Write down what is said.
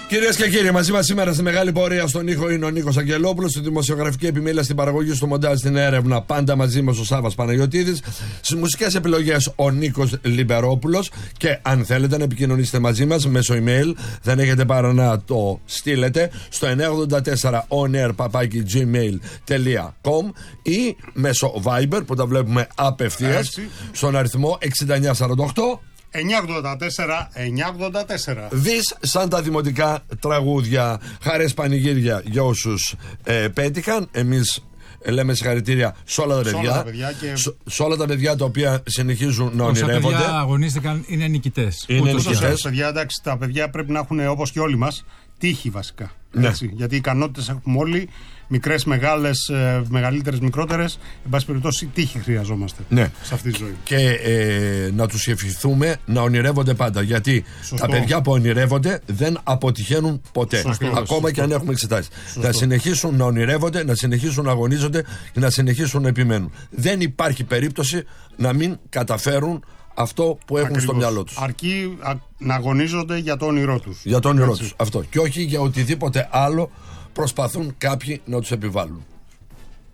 Κυρίες και κύριοι, μαζί μας σήμερα στη μεγάλη πορεία στον ήχο είναι ο Νίκος Αγγελόπουλος, στη δημοσιογραφική επιμέλεια, στην παραγωγή, στο μοντάζ, στην έρευνα. Πάντα μαζί μας ο Σάββας Παναγιωτίδης. Στις μουσικές επιλογές ο Νίκος Λιμπερόπουλος. Και αν θέλετε να επικοινωνήσετε μαζί μας μέσω email, δεν έχετε παρά να το στείλετε στο 984 onair@gmail.com ή μέσω Viber που τα βλέπουμε απευθείας στον αριθμό 6948. 984. Δεις σαν τα δημοτικά τραγούδια. Χαρές πανηγύρια για όσους πέτυχαν. Εμείς λέμε συγχαρητήρια σε όλα τα παιδιά. Σε όλα τα παιδιά τα οποία συνεχίζουν να ονειρεύονται. Όσα παιδιά αγωνίστηκαν είναι νικητές. Εντάξει, τα παιδιά πρέπει να έχουν, όπως και όλοι μας, τύχη βασικά. Ναι. Γιατί οι ικανότητες έχουμε όλοι. Μικρές, μεγάλες, μεγαλύτερες, μικρότερες. Εν πάση περιπτώσει, τύχη χρειαζόμαστε σε αυτή τη ζωή. Και να τους ευχηθούμε να ονειρεύονται πάντα. Γιατί τα παιδιά που ονειρεύονται δεν αποτυχαίνουν ποτέ. Ακόμα και αν έχουμε εξετάσει. Να συνεχίσουν να ονειρεύονται, να συνεχίσουν να αγωνίζονται και να συνεχίσουν να επιμένουν. Δεν υπάρχει περίπτωση να μην καταφέρουν αυτό που έχουν στο μυαλό τους. Αρκεί να αγωνίζονται για το όνειρό τους. Για το όνειρό τους. Αυτό. Και όχι για οτιδήποτε άλλο προσπαθούν κάποιοι να τους επιβάλλουν.